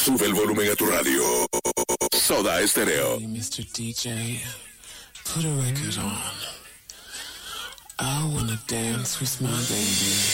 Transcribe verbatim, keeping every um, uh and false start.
Sube el volumen a tu radio. Soda Estéreo. Hey, mister D J, put a record on. I wanna dance with my baby.